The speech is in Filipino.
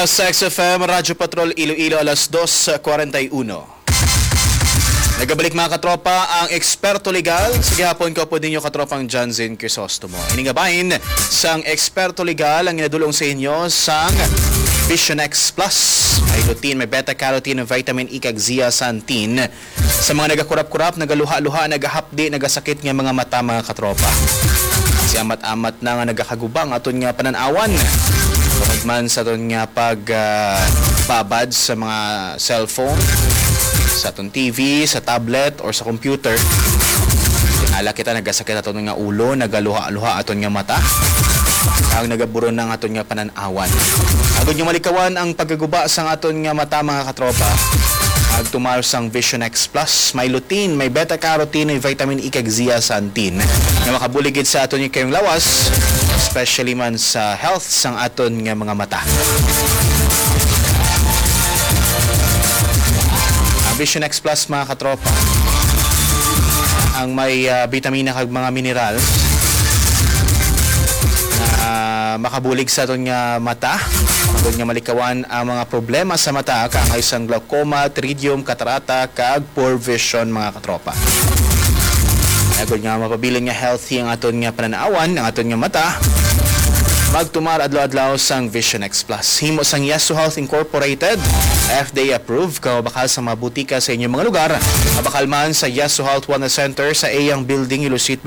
sa XFM Radyo Patrol Iloilo alas 2:41. Nagabalik mga katropa ang eksperto legal. Sige hapon ko po din yung katropang John Zin Crisostomo. Iningabahin sang eksperto legal ang inadulong sa inyo sang Vision X Plus. May lutein, may beta-carotene, vitamin E kag zeaxanthin. Sa mga nagakurap-kurap, nagaluha-luha, nagahapdi, nagasakit nga mga mata mga katropa. Si amat-amat na nga nagakagubang aton nga pananawan. Tungod man sa aton nga pagbabad sa mga cellphone, sa aton TV, sa tablet, or sa computer. Tinala kita nagasakit aton nga ulo, nagaluha-luha aton nga mata. Ang nagaburon ng aton nga pananawan. Agad nyo malikawan ang paggaguba sa aton nga mata mga katropa. Agtumar sang Vision X Plus, may lutein, may beta-carotene, may vitamin E kag zeaxanthin na makabuligid sa aton nga kayong lawas, especially man sa health sang aton nga mga mata. Ang Vision X Plus mga katropa, ang may vitamina kag mga mineral makabulig sa aton nga mata. Agad nga malikawan ang mga problema sa mata kangay sang glaucoma, pterygium, catarata, kag poor vision mga katropa. Agad nga mapabilin nga healthy ang aton nga pananawan, ang aton nga mata. Magtumar adlaw-adlaw sang Vision X Plus. Himo sang Yasu Health Incorporated, FDA approved, bakal sa mabutika sa inyong mga lugar. Bakal man sa Yasu Health Wellness Center sa Eyang Building, Iloilo